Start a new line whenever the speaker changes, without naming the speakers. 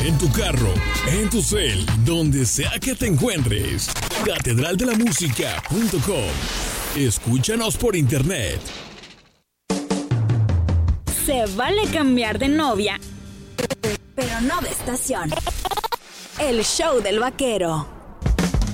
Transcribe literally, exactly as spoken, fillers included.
en tu carro, en tu cel, donde sea que te encuentres. catedral de la música punto com. Escúchanos por internet.
Se vale cambiar de novia, pero no de estación. El show del vaquero.